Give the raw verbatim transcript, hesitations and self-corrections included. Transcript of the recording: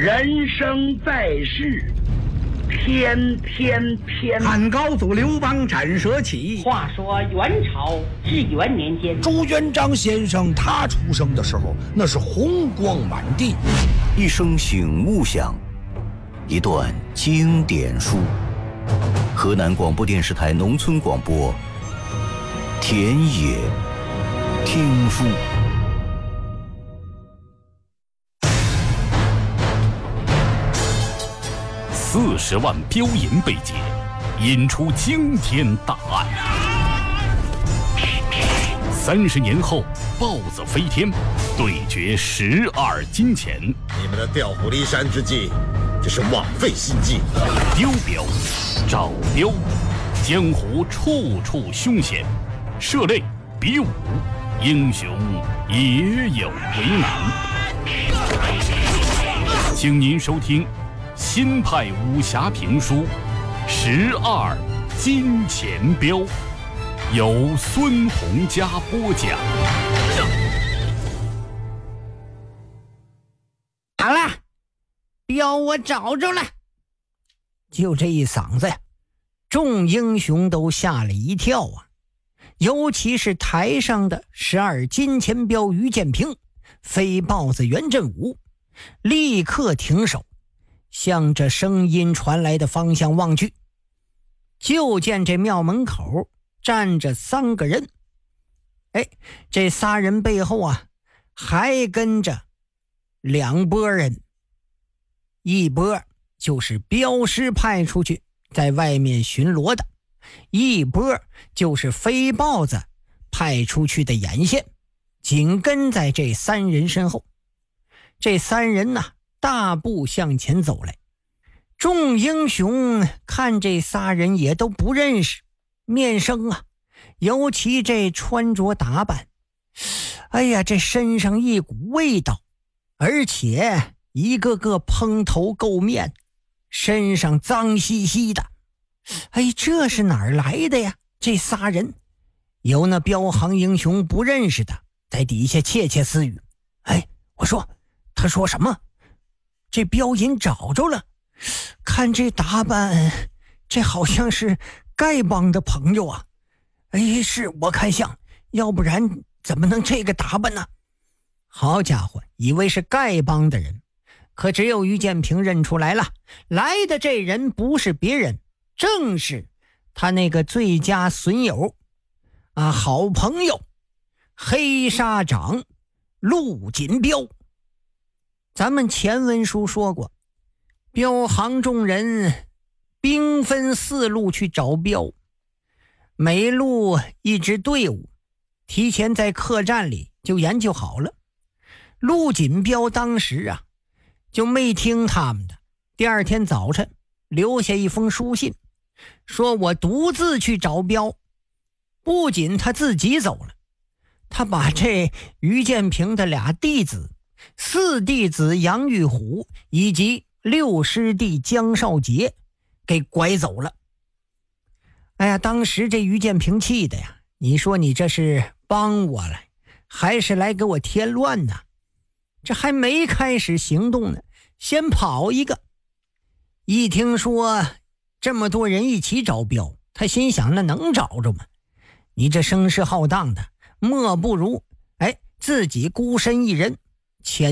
人生在世，天天天。 汉高祖刘邦斩蛇起。 话说元朝至元年间， 朱元璋先生他出生的时候，那是红光满地。 一声醒悟响，一段经典书。河南广播电视台农村广播，田野听书。 四十万标银被劫，引出惊天大案。三十年后，豹子飞天，对决十二金钱。 你们的调虎离山之计，这是枉费心机。 丢镖，找镖，江湖处处凶险，涉猎比武，英雄也有为难。请您收听新派武侠评书《十二金钱镖》，由孙洪嘉播讲。 好了，镖我找着了。就这一嗓子呀，众英雄都吓了一跳啊！尤其是台上的十二金钱镖于建平、飞豹子袁振武，立刻停手，向着声音传来的方向望去，就见这庙门口站着三个人。哎，这仨人背后啊，还跟着两拨人，一拨就是镖师派出去在外面巡逻的，一拨就是飞豹子派出去的眼线，紧跟在这三人身后。这三人呢，大步向前走来。众英雄看这仨人也都不认识，面生啊，尤其这穿着打扮，哎呀，这身上一股味道，而且一个个蓬头垢面，身上脏兮兮的。哎，这是哪儿来的呀？这仨人有那镖行英雄不认识的，在底下窃窃私语。哎，我说他说什么？这镖银找着了，看这打扮，这好像是丐帮的朋友啊。哎，是我看像，要不然怎么能这个打扮呢？好家伙，以为是丐帮的人，可只有于建平认出来了，来的这人不是别人，正是他那个最佳损友啊，好朋友黑沙长陆锦标。咱们前文书说过，镖行众人兵分四路去找镖，每路一支队伍，提前在客栈里就研究好了。陆锦标当时啊就没听他们的，第二天早晨留下一封书信，说我独自去找镖。不仅他自己走了，他把这于建平的俩弟子，四弟子杨玉虎以及六师弟江少杰给拐走了。哎呀，当时这于建平气的呀，你说你这是帮我来，还是来给我添乱呢？这还没开始行动呢，先跑一个。一听说这么多人一起找镖，他心想那能找着吗？你这声势浩荡的，莫不如哎自己孤身一人前